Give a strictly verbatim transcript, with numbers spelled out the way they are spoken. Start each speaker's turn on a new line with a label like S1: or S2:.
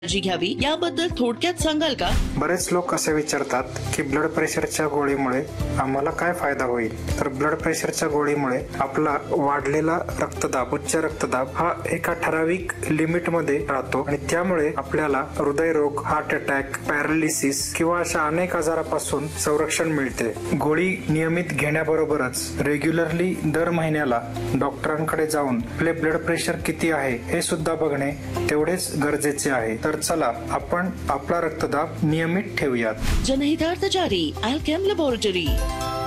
S1: काळजी घ्यावी याबद्दल थोडक्यात सांगाल का?
S2: बरेच लोक असे विचारतात की ब्लड प्रेशरच्या गोळीमुळे आम्हाला काय फायदा होईल. तर ब्लड प्रेशरच्या गोळीमुळे आपला वाढलेला रक्तदाब, उच्च रक्तदाब हा एका ठराविक लिमिट मध्ये राहतो आणि त्यामुळे आपल्याला हृदयरोग, हार्ट अटॅक, पॅरालिसिस किंवा अशा अनेक आजारापासून संरक्षण मिळते. गोळी नियमित घेण्याबरोबरच रेग्युलरली दर महिन्याला डॉक्टरांकडे जाऊन आपले ब्लड प्रेशर किती आहे हे सुद्धा बघणे तेवढेच गरजेचे आहे. तर चला आपण आपला रक्तदाब नियमित ठेवूयात.
S1: जनहितार्थ जारी, अल्केम लॅबोरेटरी.